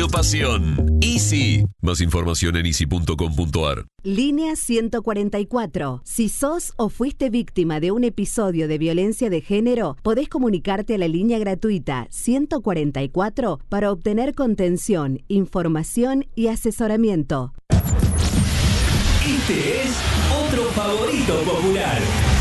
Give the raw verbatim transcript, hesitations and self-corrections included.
tu pasión. Easy. Más información en easy punto com punto ar. Línea ciento cuarenta y cuatro. Si sos o fuiste víctima de un episodio de violencia de género, podés comunicarte a la línea gratuita ciento cuarenta y cuatro para obtener contención, información y asesoramiento. Este es otro favorito popular.